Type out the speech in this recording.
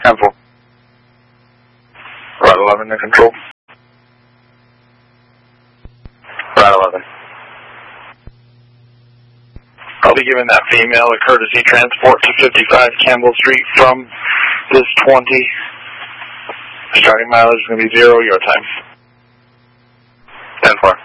10-4. Ride 11 to control. Ride 11. I'll be giving that female a courtesy transport to 55 Campbell Street from this 20. Starting mileage is going to be 0, your time. 10-4.